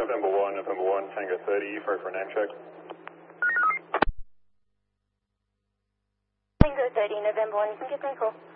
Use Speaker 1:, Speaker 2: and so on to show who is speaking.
Speaker 1: November 1, Tango 30, for a name check.
Speaker 2: Tango 30, November 1, you can get 10 call.